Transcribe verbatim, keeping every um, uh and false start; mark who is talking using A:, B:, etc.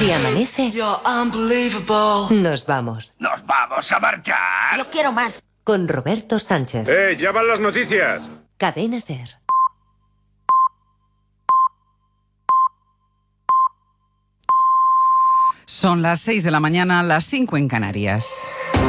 A: Si amanece, nos vamos.
B: ¡Nos vamos a marchar!
C: Yo quiero más.
A: Con Roberto Sánchez.
D: ¡Eh, ya van las noticias!
A: Cadena SER.
E: Son las seis de la mañana, las cinco en Canarias.